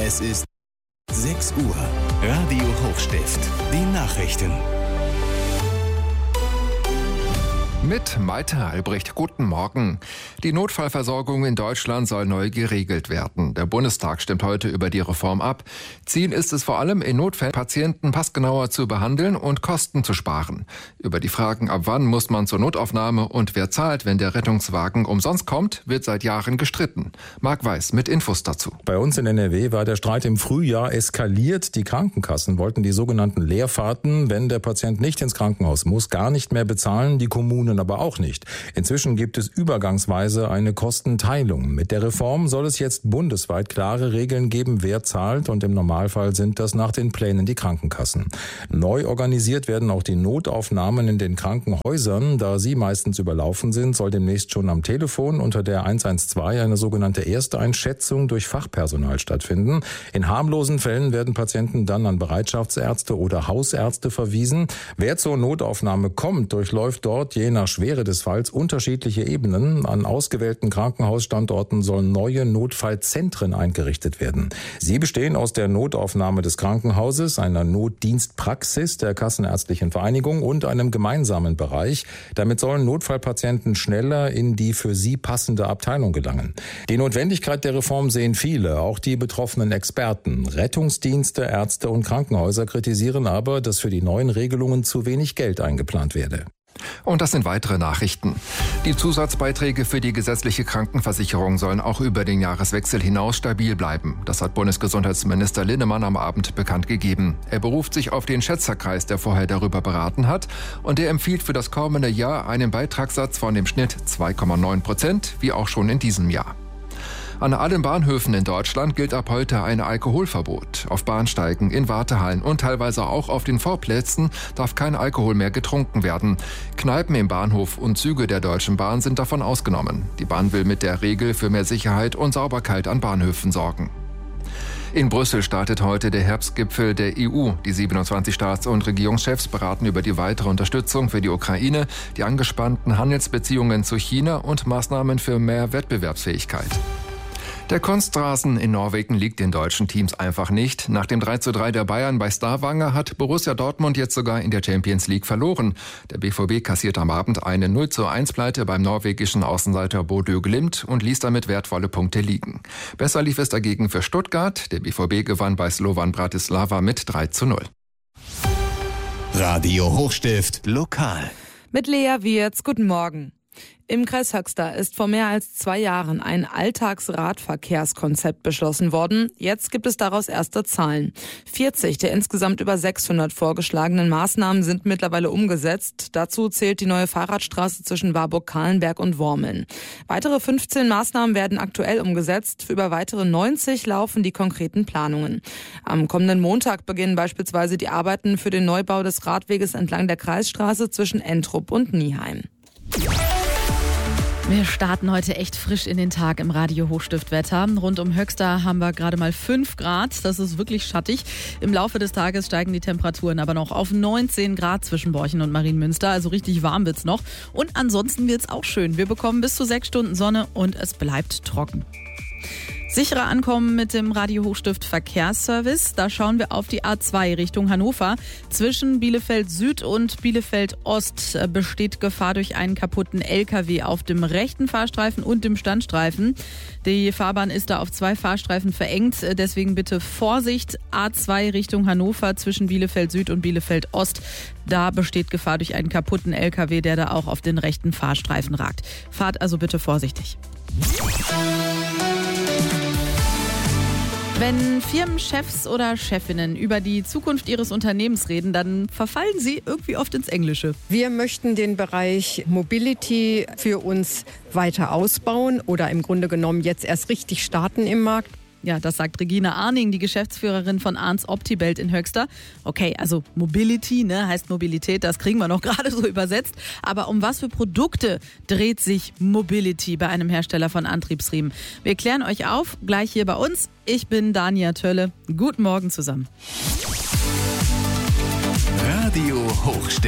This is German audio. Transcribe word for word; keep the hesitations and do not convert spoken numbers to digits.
Es ist sechs Uhr. Radio Hochstift. Die Nachrichten. Mit Maite Albrecht. Guten Morgen. Die Notfallversorgung in Deutschland soll neu geregelt werden. Der Bundestag stimmt heute über die Reform ab. Ziel ist es vor allem, in Notfällen Patienten passgenauer zu behandeln und Kosten zu sparen. Über die Fragen, ab wann muss man zur Notaufnahme und wer zahlt, wenn der Rettungswagen umsonst kommt, wird seit Jahren gestritten. Marc Weiß mit Infos dazu. Bei uns in N R W war der Streit im Frühjahr eskaliert. Die Krankenkassen wollten die sogenannten Leerfahrten, wenn der Patient nicht ins Krankenhaus muss, gar nicht mehr bezahlen. Die Kommunen aber auch nicht. Inzwischen gibt es übergangsweise eine Kostenteilung. Mit der Reform soll es jetzt bundesweit klare Regeln geben, wer zahlt, und im Normalfall sind das nach den Plänen die Krankenkassen. Neu organisiert werden auch die Notaufnahmen in den Krankenhäusern. Da sie meistens überlaufen sind, soll demnächst schon am Telefon unter der eins eins zwei eine sogenannte Ersteinschätzung durch Fachpersonal stattfinden. In harmlosen Fällen werden Patienten dann an Bereitschaftsärzte oder Hausärzte verwiesen. Wer zur Notaufnahme kommt, durchläuft dort je nach Schwere des Falls unterschiedliche Ebenen. An ausgewählten Krankenhausstandorten sollen neue Notfallzentren eingerichtet werden. Sie bestehen aus der Notaufnahme des Krankenhauses, einer Notdienstpraxis der Kassenärztlichen Vereinigung und einem gemeinsamen Bereich. Damit sollen Notfallpatienten schneller in die für sie passende Abteilung gelangen. Die Notwendigkeit der Reform sehen viele, auch die betroffenen Experten. Rettungsdienste, Ärzte und Krankenhäuser kritisieren aber, dass für die neuen Regelungen zu wenig Geld eingeplant werde. Und das sind weitere Nachrichten. Die Zusatzbeiträge für die gesetzliche Krankenversicherung sollen auch über den Jahreswechsel hinaus stabil bleiben. Das hat Bundesgesundheitsminister Linnemann am Abend bekannt gegeben. Er beruft sich auf den Schätzerkreis, der vorher darüber beraten hat. Und der empfiehlt für das kommende Jahr einen Beitragssatz von dem Schnitt zwei Komma neun Prozent, wie auch schon in diesem Jahr. An allen Bahnhöfen in Deutschland gilt ab heute ein Alkoholverbot. Auf Bahnsteigen, in Wartehallen und teilweise auch auf den Vorplätzen darf kein Alkohol mehr getrunken werden. Kneipen im Bahnhof und Züge der Deutschen Bahn sind davon ausgenommen. Die Bahn will mit der Regel für mehr Sicherheit und Sauberkeit an Bahnhöfen sorgen. In Brüssel startet heute der Herbstgipfel der E U. Die siebenundzwanzig Staats- und Regierungschefs beraten über die weitere Unterstützung für die Ukraine, die angespannten Handelsbeziehungen zu China und Maßnahmen für mehr Wettbewerbsfähigkeit. Der Kunstrasen in Norwegen liegt den deutschen Teams einfach nicht. Nach dem drei zu drei der Bayern bei Stavanger hat Borussia Dortmund jetzt sogar in der Champions League verloren. Der B V B kassiert am Abend eine null zu eins Pleite beim norwegischen Außenseiter Bodø Glimt und ließ damit wertvolle Punkte liegen. Besser lief es dagegen für Stuttgart. Der B V B gewann bei Slovan Bratislava mit drei zu null. Radio Hochstift lokal. Mit Lea Wirz, guten Morgen. Im Kreis Höxter ist vor mehr als zwei Jahren ein Alltagsradverkehrskonzept beschlossen worden. Jetzt gibt es daraus erste Zahlen. vierzig der insgesamt über sechshundert vorgeschlagenen Maßnahmen sind mittlerweile umgesetzt. Dazu zählt die neue Fahrradstraße zwischen Warburg-Kahlenberg und Wormeln. Weitere fünfzehn Maßnahmen werden aktuell umgesetzt. Für über weitere neunzig laufen die konkreten Planungen. Am kommenden Montag beginnen beispielsweise die Arbeiten für den Neubau des Radweges entlang der Kreisstraße zwischen Entrup und Nieheim. Wir starten heute echt frisch in den Tag im Radio Hochstiftwetter. Rund um Höxter haben wir gerade mal fünf Grad. Das ist wirklich schattig. Im Laufe des Tages steigen die Temperaturen aber noch auf neunzehn Grad zwischen Borchen und Marienmünster. Also richtig warm wird's noch. Und ansonsten wird's auch schön. Wir bekommen bis zu sechs Stunden Sonne und es bleibt trocken. Sicherer ankommen mit dem Radio Hochstift Verkehrsservice. Da schauen wir auf die A zwei Richtung Hannover. Zwischen Bielefeld Süd und Bielefeld Ost besteht Gefahr durch einen kaputten L K W auf dem rechten Fahrstreifen und dem Standstreifen. Die Fahrbahn ist da auf zwei Fahrstreifen verengt. Deswegen bitte Vorsicht. A zwei Richtung Hannover zwischen Bielefeld Süd und Bielefeld Ost. Da besteht Gefahr durch einen kaputten L K W, der da auch auf den rechten Fahrstreifen ragt. Fahrt also bitte vorsichtig. Wenn Firmenchefs oder Chefinnen über die Zukunft ihres Unternehmens reden, dann verfallen sie irgendwie oft ins Englische. Wir möchten den Bereich Mobility für uns weiter ausbauen oder im Grunde genommen jetzt erst richtig starten im Markt. Ja, das sagt Regina Arning, die Geschäftsführerin von Arns Optibelt in Höxter. Okay, also Mobility, ne, heißt Mobilität, das kriegen wir noch gerade so übersetzt. Aber um was für Produkte dreht sich Mobility bei einem Hersteller von Antriebsriemen? Wir klären euch auf, gleich hier bei uns. Ich bin Dania Tölle. Guten Morgen zusammen. Radio Hochstift.